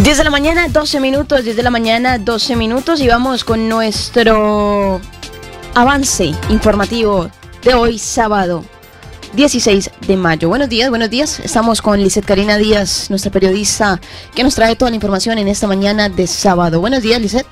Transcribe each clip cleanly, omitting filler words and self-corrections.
10 de la mañana, 12 minutos, 10 de la mañana, 12 minutos y vamos con nuestro avance informativo de hoy, sábado 16 de mayo. Buenos días. Estamos con Lizeth Karina Díaz, nuestra periodista, que nos trae toda la información en esta mañana de sábado. Buenos días, Lizeth.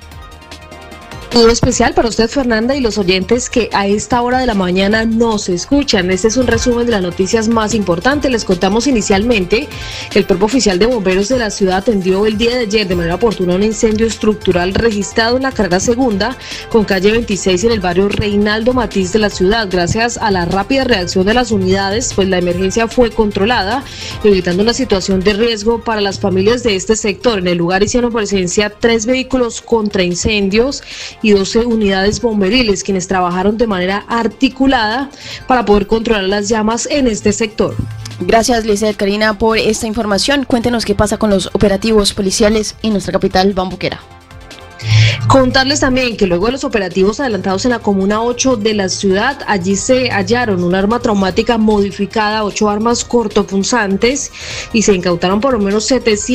Un especial para usted, Fernanda, y los oyentes que a esta hora de la mañana nos escuchan. Este es un resumen de las noticias más importantes. Les contamos inicialmente que el Cuerpo Oficial de Bomberos de la ciudad atendió el día de ayer de manera oportuna un incendio estructural registrado en la carrera segunda con calle 26 en el barrio Reinaldo Matiz de la ciudad. Gracias a la rápida reacción de las unidades, pues la emergencia fue controlada, evitando una situación de riesgo para las familias de este sector. En el lugar hicieron presencia 3 vehículos contra incendios y 12 unidades bomberiles, quienes trabajaron de manera articulada para poder controlar las llamas en este sector. Gracias, Lizeth Karina, por esta información. Cuéntenos qué pasa con los operativos policiales en nuestra capital bambuquera. Contarles también que luego de los operativos adelantados en la Comuna 8 de la ciudad, allí se hallaron un arma traumática modificada, 8 armas cortopunzantes y se incautaron por lo menos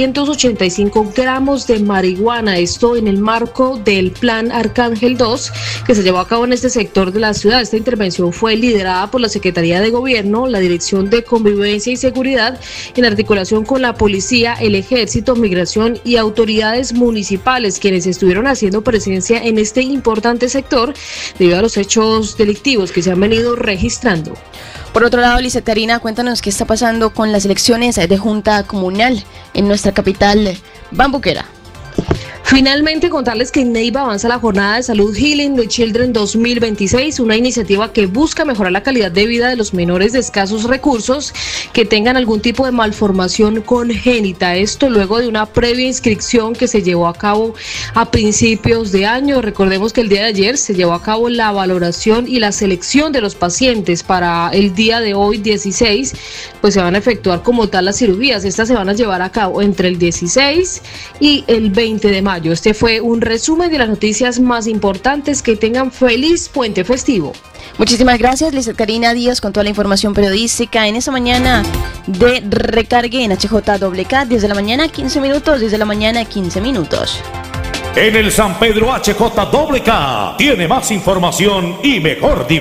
785 gramos de marihuana. Esto en el marco del Plan Arcángel 2 que se llevó a cabo en este sector de la ciudad. Esta intervención fue liderada por la Secretaría de Gobierno, la Dirección de Convivencia y Seguridad, en articulación con la Policía, el Ejército, Migración y autoridades municipales, quienes estuvieron haciendo presencia en este importante sector debido a los hechos delictivos que se han venido registrando. Por otro lado, Lizeth Karina, cuéntanos qué está pasando con las elecciones de Junta Comunal en nuestra capital bambuquera. Finalmente, contarles que en Neiva avanza la jornada de salud Healing the Children 2026, una iniciativa que busca mejorar la calidad de vida de los menores de escasos recursos que tengan algún tipo de malformación congénita. Esto luego de una previa inscripción que se llevó a cabo a principios de año. Recordemos que el día de ayer se llevó a cabo la valoración y la selección de los pacientes. Para el día de hoy, 16, pues se van a efectuar como tal las cirugías. Estas se van a llevar a cabo entre el 16 y el 20 de mayo. Este fue un resumen de las noticias más importantes. Que tengan feliz puente festivo. Muchísimas gracias, Lizeth Karina Díaz, con toda la información periodística en esta mañana de Recargue en HJWK. 10 de la mañana, 15 minutos, 10 de la mañana, 15 minutos. En el San Pedro HJWK tiene más información y mejor diversión.